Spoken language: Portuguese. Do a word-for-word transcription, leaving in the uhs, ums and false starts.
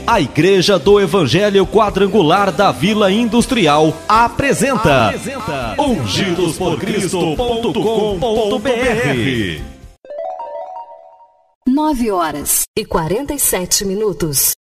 A Igreja do Evangelho Quadrangular da Vila Industrial apresenta, apresenta ungidos por cristo ponto com ponto br. nove horas e quarenta e sete minutos.